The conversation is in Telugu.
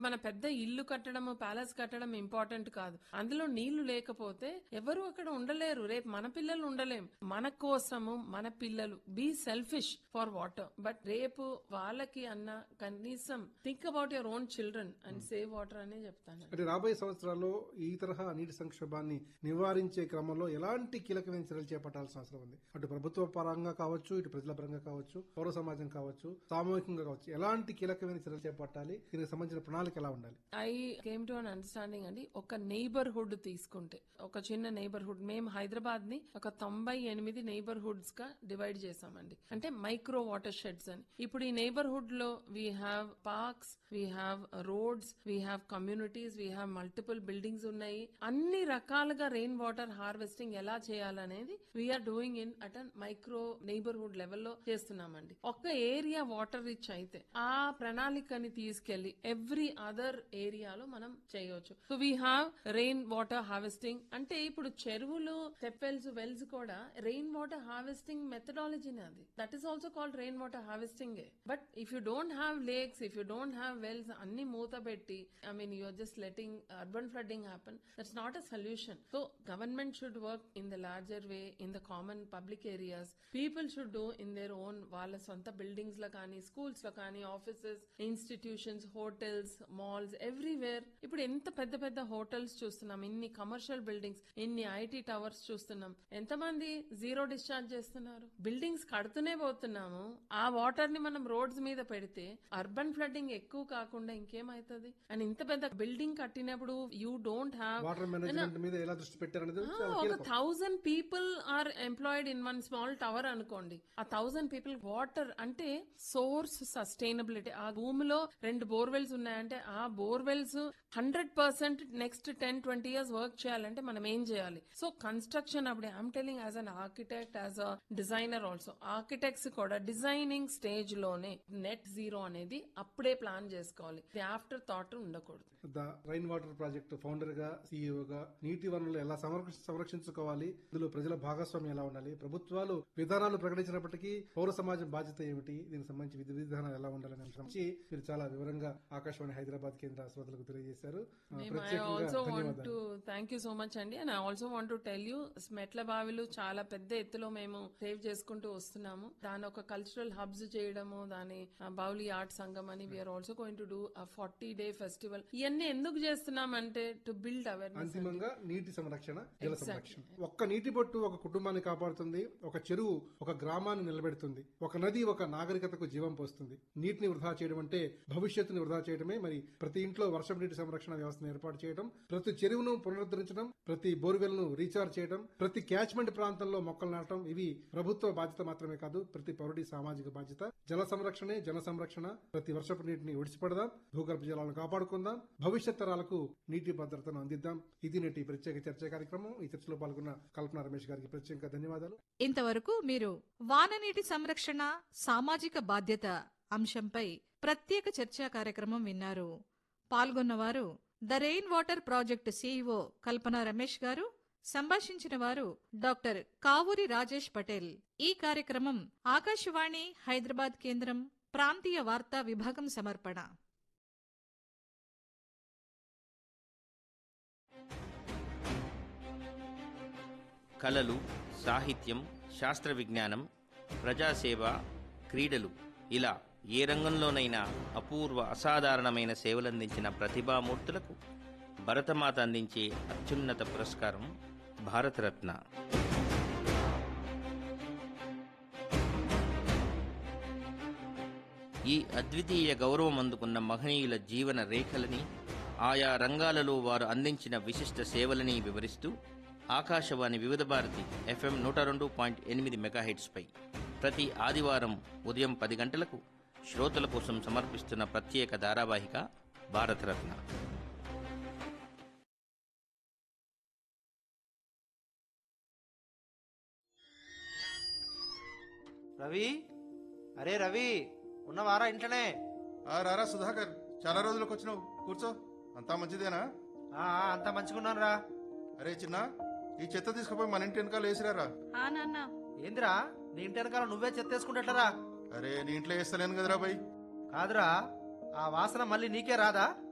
మన పెద్ద ఇల్లు కట్టడము, ప్యాలెస్ కట్టడం ఇంపార్టెంట్ కాదు. అందులో నీళ్లు లేకపోతే ఎవరు అక్కడ ఉండలేరు. రేపు మన పిల్లలు ఉండలేం. మన కోసము మన పిల్లలు be selfish for water. But రేపు వాళ్ళకి అన్న కనీసం think about your own children and save water అనే చెప్తాను. అంటే రాబోయే సంవత్సరాల్లో ఈ తరహా నీటి సంక్షోభాన్ని నివారించే క్రమంలో ఎలాంటి కీలకమైన చర్యలు చేపట్టాల్సిన అవసరం ఉంది? అటు ప్రభుత్వ పరంగా కావచ్చు, ఇటు ప్రజల పరంగా కావచ్చు, పౌర సమాజం కావచ్చు, సామూహికంగా కావచ్చు, ఎలాంటి కీలకమైన చర్యలు చేపట్టాలి? దీనికి సంబంధించిన ప్రణాళిక ఎలా ఉండాలి? I came to an understanding అండి. ఒక నైబర్హుడ్ తీసుకుంటే, ఒక చిన్న నైబర్హుడ్, మేము హైదరాబాద్ ని ఒక 98 నైబర్హుడ్స్ గా డివైడ్ చేసామండి. అంటే మైక్రో వాటర్ షెడ్స్ అని. ఇప్పుడు ఈ నైబర్హుడ్ లో we have parks, we have roads, we have communities, we have multiple buildings ఉన్నాయి. అన్ని రకాలుగా రెయిన్ వాటర్ హార్వెస్టింగ్ ఎలా చేయాలనేది we are doing in at an micro neighbourhood లెవెల్లో చేస్తున్నామండి. ఒక్క ఏరియా వాటర్ రిచ్ అయితే ఆ ప్రణాళికని తీసుకెళ్లి ఎవ్రీ అదర్ ఏరియాలో మనం చేయవచ్చు. So we have rain water harvesting. అంటే ఇప్పుడు చెరువులు, తెప్పెల్స్, వెల్స్ కూడా రెయిన్ వాటర్ హార్వెస్టింగ్ మెథడాలజీనే అది. That is also called rain water harvesting. But if you don't have lakes, if you don't have wells, అన్ని మూత పెట్టి you're just letting urban flooding happen, that's not a solution. So government should work in the larger way, in the common public areas. People should do in their own వాళ్ళ సొంత బిల్డింగ్స్ లో కానీ, స్కూల్స్ లో కానీ, offices, institutions, hotels, malls, everywhere. ఇప్పుడు ఎంత పెద్ద పెద్ద హోటల్స్ చూస్తున్నాం, ఇన్ని కమర్షియల్ బిల్డింగ్స్, ఇన్ని ఐటీ టవర్స్ చూస్తున్నాం. ఎంతమంది జీరో డిశ్చార్జ్ చేస్తున్నారు? బిల్డింగ్స్ కడుతూనే పోతున్నాము. ఆ వాటర్ ని మనం రోడ్స్ మీద పెడితే అర్బన్ ఫ్లడ్డింగ్ ఎక్కువ కాకుండా ఇంకేమైతుంది? అండ్ ఇంత పెద్ద బిల్డింగ్ కట్టినప్పుడు you don't have water management మీద ఎలా దృష్టి పెట్టారనేది ఒక 1000 people are employed in one small tower అనుకోండి. ఆ 1000 పీపుల్ వాటర్ అంటే సోర్స్ సస్టైనబిలిటీ. ఆ భూమిలో 2 బోర్వెల్స్ ఉన్నాయంటే ఆ బోర్వెల్స్ 100% నెక్స్ట్ 10-20 ఇయర్స్ వర్క్ చేయాలంటే మనం ఏం చేయాలి? సో కన్స్ట్రక్షన్ అప్పుడు I'm telling as an architect, as a designer also, architects కూడా డిజైనింగ్ స్టేజ్ లోనే నెట్ జీరో అనేది అప్పుడే ప్లాన్ చేసుకోవాలి. ఆఫ్టర్ థాట్ ఉండకూడదు. The rain water project founder గా, సిఇఓగా నీటి వనరులు ఎలా సంరక్షించుకోవాలి, ఇందులో ప్రజల భాగస్వామ్యం ఎలా ఉండాలి, ప్రభుత్వాలు విధానాలు ప్రకటించినప్పటికీ పౌర సమాజం బాధ్యత ఏమిటి, దీనికి సంబంధించి విధి విధానాలు ఎలా ఉండాలని గురించి మీరు చాలా వివరంగా ఆకాశవాణి హైదరాబాద్ కేంద్ర శ్రోతలకు తెలియజేశారు. థ్యాంక్ యూ సో మచ్ అండి. And I also want to tell you, మెట్ల బావిలు చాలా పెద్ద ఎత్తులో మేము సేవ్ చేసుకుంటూ వస్తున్నాము. దాని ఒక కల్చరల్ హబ్స్ చేయడము, దాని బావులి ఆర్ట్ సంఘం అని we are also going to do 40-day festival. ఇవన్నీ ఎందుకు చేస్తున్నామంటే టు బిల్డ్ అవేర్నెస్. అంతిమంగా నీటి సంరక్షణ, జల సంరక్షణ. ఒక్క నీటి బొట్టు ఒక కుటుంబాన్ని కాపాడుతుంది, ఒక చెరువు ఒక గ్రామాన్ని నిలబెడుతుంది, ఒక నది ఒక నాగరికతకు జీవం పోస్తుంది. నీటిని వృధా చేయడం అంటే భవిష్యత్తుని వృధా చేయడమే. మరి ప్రతి ఇంట్లో వర్షపు నీటి సంరక్షణ వ్యవస్థను ఏర్పాటు చేయడం, ప్రతి చెరువును పునరుద్ధరించడం, ప్రతి బోర్వెల్ ను రీఛార్జ్ చేయడం, ప్రతి క్యాచ్మెంట్ ప్రాంతంలో మొక్కలు నాటడం, ఇవి ప్రభుత్వ బాధ్యత మాత్రమే కాదు, ప్రతి పౌరుడి సామాజిక బాధ్యత. జల సంరక్షణే జన సంరక్షణ. ప్రతి వర్షపు నీటిని ఒడిసిపడదాం, భూగర్భ జలాలను కాపాడుకుందాం, భవిష్యత్ తరాలకు నీటి భద్రతను అందిద్దాం. ఇది నేటి ప్రత్యేక చర్చా కార్యక్రమం. ఈ చర్చలో పాల్గొన్న కల్పన రమేష్ గారికి ప్రత్యేక ధన్యవాదాలు. ఇంతవరకు మీరు వాననీటి సంరక్షణ, సామాజిక బాధ్యత అంశంపై ప్రత్యేక చర్చా కార్యక్రమం విన్నారు. పాల్గొన్నవారు the rain water project CEO కల్పన రమేష్ గారు, సంభాషించిన వారు డాక్టర్ కావూరి రాజేష్ పటేల్. ఈ కార్యక్రమం ఆకాశవాణి హైదరాబాద్ కేంద్రం ప్రాంతీయ వార్తా విభాగం సమర్పణ. కళలు, సాహిత్యం, శాస్త్ర విజ్ఞానం, ప్రజాసేవ, క్రీడలు, ఇలా ఏ రంగంలోనైనా అపూర్వ అసాధారణమైన సేవలందించిన ప్రతిభామూర్తులకు భరతమాత అందించే అత్యున్నత పురస్కారం భారతరత్న. ఈ అద్వితీయ గౌరవం అందుకున్న మహనీయుల జీవన రేఖలని, ఆయా రంగాలలో వారు అందించిన విశిష్ట సేవలని వివరిస్తూ ఆకాశవాణి వివిధ భారతి FM 102.8 మెగాహెర్ట్జ్పై ప్రతి ఆదివారం ఉదయం 10 గంటలకు శ్రోతల కోసం సమర్పిస్తున్న ప్రత్యేక ధారావాహిక భారతరత్న. రవి, అరే రవి, ఉన్నవారా ఇంట్లోనే? రారా సుధాకర్, చాలా రోజులకు వచ్చినావు, కూర్చో. అంతా మంచిదేనా? అంతా మంచిగున్నాను రా. అరే చిన్న, ఈ చెత్త తీసుకుపోయి మన ఇంటి వెనకాల వేసిరారా. ఏందిరా, నీ ఇంటి వెనకాల నువ్వే చెత్త వేసుకుంటట్లరా? అరే నీ ఇంట్లో వేస్తలేను కదరా బై. కాదురా, ఆ వాసన మళ్ళీ నీకే రాదా?